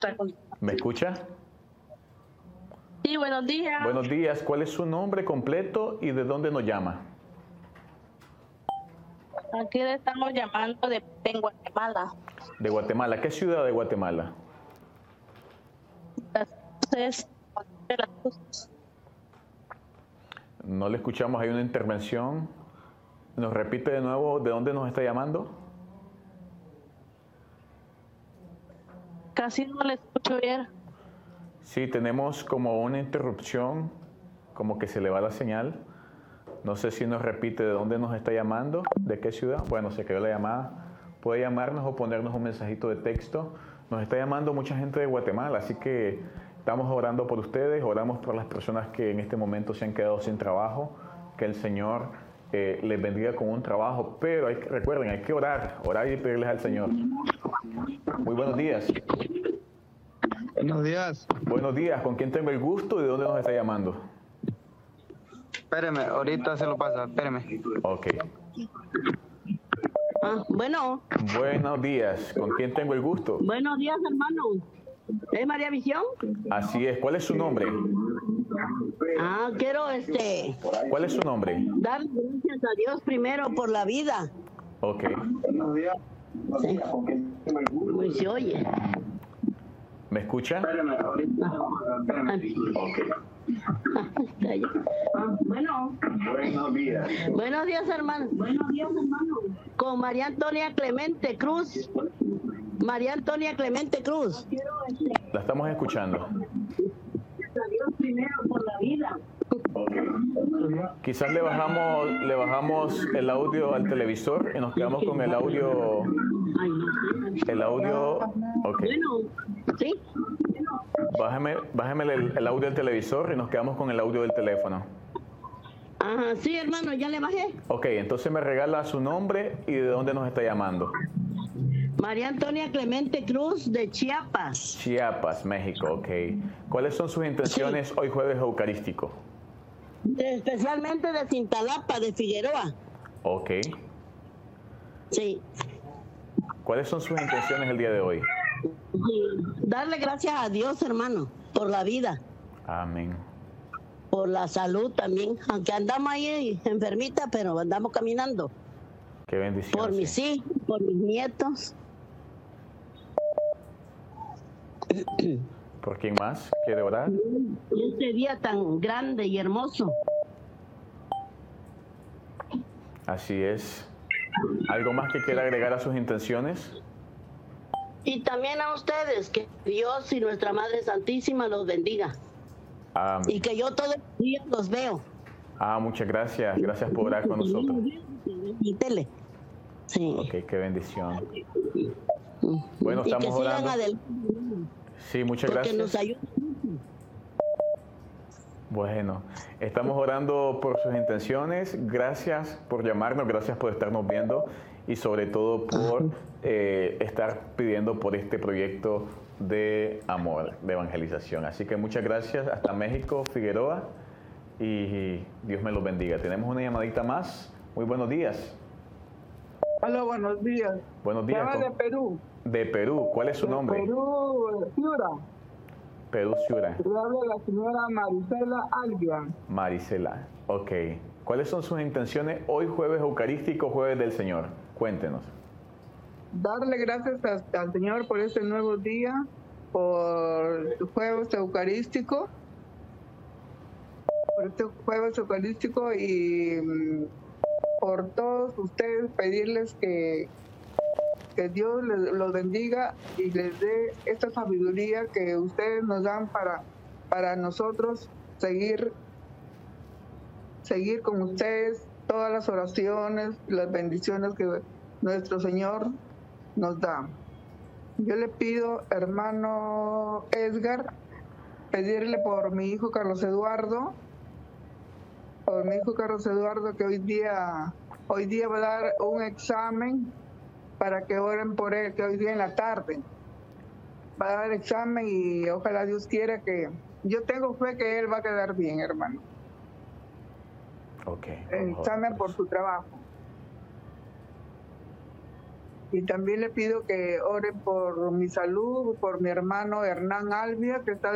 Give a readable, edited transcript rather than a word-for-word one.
¿Me escucha? Sí, buenos días. Buenos días. ¿Cuál es su nombre completo y de dónde nos llama? Aquí le estamos llamando en Guatemala. De Guatemala. ¿Qué ciudad de Guatemala? Entonces, No le escuchamos, hay una intervención. ¿Nos repite de nuevo de dónde nos está llamando? casi no le escucho bien. Sí, tenemos como una interrupción, como que se le va la señal. No sé si nos repite de dónde nos está llamando, de qué ciudad. Bueno, se quedó la llamada. Puede llamarnos o ponernos un mensajito de texto. Nos está llamando mucha gente de Guatemala, así que estamos orando por ustedes, oramos por las personas que en este momento se han quedado sin trabajo, que el Señor les bendiga con un trabajo, pero recuerden, hay que orar y pedirles al Señor. Muy buenos días. Buenos días. Buenos días, ¿con quién tengo el gusto y de dónde nos está llamando? Espéreme, ahorita se lo pasa, espéreme. Ok. Bueno. Buenos días, ¿con quién tengo el gusto? Buenos días, hermano. ¿Es María Visión? Así es, ¿cuál es su nombre? Quiero ¿Cuál es su nombre? dar gracias a Dios primero por la vida. Ok. Sí. Pues se oye. ¿Me escucha? Bueno. Buenos días, hermano. Con María Antonia Clemente Cruz. María Antonia Clemente Cruz. La estamos escuchando. Dios primero por la vida. Quizás le bajamos el audio al televisor y nos quedamos con el audio. Ok. Sí. Bájeme el audio del televisor y nos quedamos con el audio del teléfono. Ajá, sí, hermano, ya le bajé. Ok, entonces me regala su nombre y de dónde nos está llamando. María Antonia Clemente Cruz de Chiapas. Chiapas, México, ok. ¿Cuáles son sus intenciones hoy jueves eucarístico? Especialmente de Cintalapa, de Figueroa. Ok. Sí. ¿Cuáles son sus intenciones el día de hoy? Darle gracias a Dios, hermano, por la vida. Amén. Por la salud también, aunque andamos ahí enfermita, pero andamos caminando. Qué bendición. Por mis hijos, por mis nietos. ¿Por quién más quiere orar? Este día tan grande y hermoso. Así es. ¿Algo más que quiera agregar a sus intenciones? Y también a ustedes, que Dios y nuestra Madre Santísima los bendiga. Amén. Y que yo todos los días los veo. Muchas gracias. Gracias por orar con nosotros. Y tele. Sí. Ok, qué bendición. Bueno, y estamos que sigan orando. adelante. Sí, muchas porque gracias. nos ayudan. Bueno, estamos orando por sus intenciones. Gracias por llamarnos, gracias por estarnos viendo y sobre todo por estar pidiendo por este proyecto de amor, de evangelización. Así que muchas gracias. Hasta México, Figueroa, y Dios me los bendiga. Tenemos una llamadita más. Muy buenos días. Hola, buenos días. Buenos días. Llama de Perú. De Perú. ¿Cuál es su nombre? Perú, Ciura. Perú, Ciura. Le habla la señora Marisela Albian. Marisela. Ok. ¿Cuáles son sus intenciones hoy jueves eucarístico, jueves del Señor? Cuéntenos. Darle gracias al Señor por este nuevo día, por el jueves eucarístico, y por todos ustedes pedirles que Dios los bendiga y les dé esta sabiduría que ustedes nos dan para nosotros seguir con ustedes todas las oraciones, las bendiciones que nuestro Señor nos da. Yo le pido, hermano Edgar, pedirle por mi hijo Carlos Eduardo, que hoy día va a dar un examen, para que oren por él, que hoy día en la tarde va a dar examen y ojalá Dios quiera que... Yo tengo fe que él va a quedar bien, hermano. Ok. El examen por su trabajo. Y también le pido que oren por mi salud, por mi hermano Hernán Albia, que está